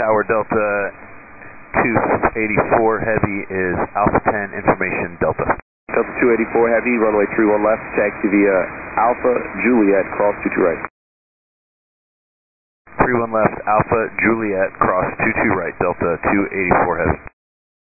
Tower Delta 284 Heavy is Alpha 10, information Delta. Delta 284 Heavy, runway 31 left, taxi via Alpha Juliet, cross 22 right. 31 left, Alpha Juliet, cross 22 right, Delta 284 Heavy.